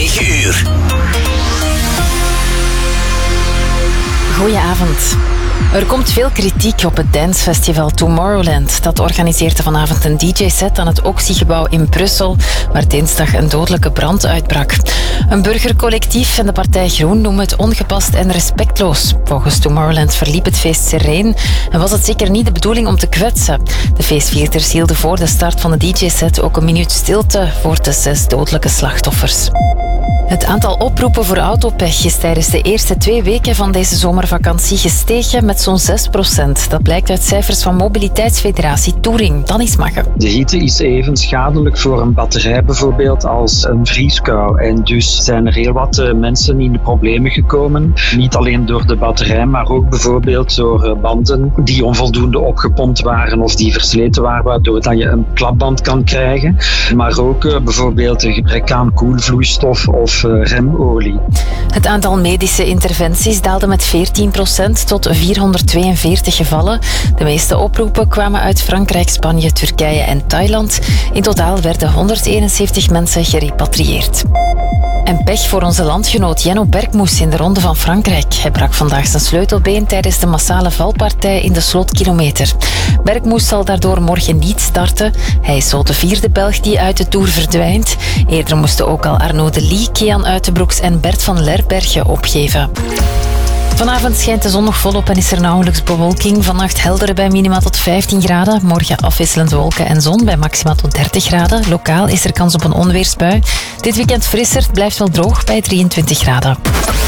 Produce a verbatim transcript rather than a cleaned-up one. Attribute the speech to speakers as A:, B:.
A: negen uur.
B: Goedenavond. Er komt veel kritiek op het dancefestival Tomorrowland. Dat organiseerde vanavond een D J-set aan het Oxygebouw in Brussel, waar dinsdag een dodelijke brand uitbrak. Een burgercollectief en de partij Groen noemen het ongepast en respectloos. Volgens Tomorrowland verliep het feest sereen en was het zeker niet de bedoeling om te kwetsen. De feestvierders hielden voor de start van de D J-set ook een minuut stilte voor de zes dodelijke slachtoffers. Het aantal oproepen voor autopech is tijdens de eerste twee weken van deze zomervakantie gestegen met zo'n zes procent. Dat blijkt uit cijfers van Mobiliteitsfederatie Touring. Dennis Magge.
C: De hitte is even schadelijk voor een batterij bijvoorbeeld als een vrieskou. En dus zijn er heel wat uh, mensen in de problemen gekomen. Niet alleen door de batterij, maar ook bijvoorbeeld door uh, banden die onvoldoende opgepompt waren of die versleten waren, waardoor dat je een klapband kan krijgen. Maar ook uh, bijvoorbeeld een gebrek aan koelvloeistof of remolie.
B: Het aantal medische interventies daalde met veertien procent tot vierhonderdtweeënveertig gevallen. De meeste oproepen kwamen uit Frankrijk, Spanje, Turkije en Thailand. In totaal werden honderdeenenzeventig mensen gerepatrieerd. En pech voor onze landgenoot Jenno Berkmoes in de Ronde van Frankrijk. Hij brak vandaag zijn sleutelbeen tijdens de massale valpartij in de slotkilometer. Berkmoes zal daardoor morgen niet starten. Hij is zo de vierde Belg die uit de Tour verdwijnt. Eerder moesten ook al Arnaud de Lie, Kian Uitenbroeks en Bert van Lerberghe opgeven. Vanavond schijnt de zon nog volop en is er nauwelijks bewolking. Vannacht helder bij minima tot vijftien graden. Morgen afwisselend wolken en zon bij maxima tot dertig graden. Lokaal is er kans op een onweersbui. Dit weekend frisser, blijft wel droog bij drieëntwintig graden.